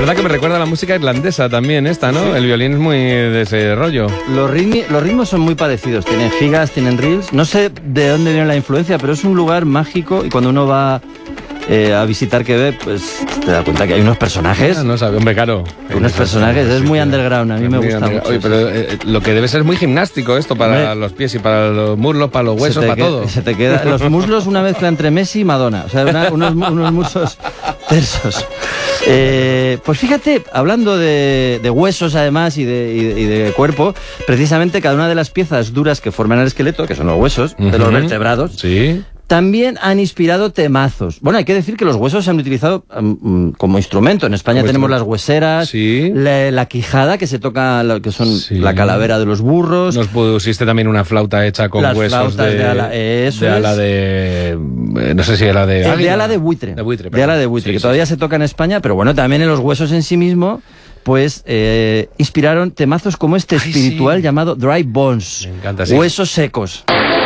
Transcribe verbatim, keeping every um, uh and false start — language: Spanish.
verdad que me recuerda a la música irlandesa también esta, ¿no? El violín es muy de ese rollo. Los, ritmi, los ritmos son muy parecidos, tienen gigas, tienen reels. No sé de dónde viene la influencia, pero es un lugar mágico y cuando uno va eh, a visitar Quebec, pues te das cuenta que hay unos personajes. Ah, no sabe, hombre, claro. Unos personajes, es muy underground, a mí me gusta mucho. Oye, pero eh, lo que debe ser muy gimnástico esto para hombre, los pies y para los muslos, para los huesos, para queda, todo. Se te queda, los muslos una mezcla entre Messi y Madonna, o sea, una, unos, unos muslos tersos. Eh, pues fíjate, hablando de, de huesos además y de, y, de, y de cuerpo, precisamente cada una de las piezas duras que forman el esqueleto, que son los huesos uh-huh. de los vertebrados, sí. también han inspirado temazos. Bueno, hay que decir que los huesos se han utilizado um, como instrumento. En España como tenemos las hueseras, sí. la, la quijada, que se toca, que son sí. la calavera de los burros. Nos pusiste también una flauta hecha con las huesos de, de ala. Eso de ala de... No sé si era de... Eh, de ala de buitre. De buitre, de ala de buitre, sí, que sí, todavía sí. se toca en España, pero bueno, también en los huesos en sí mismo... pues eh, inspiraron temazos como este Ay, espiritual sí. llamado Dry Bones, Me encanta, sí. huesos secos.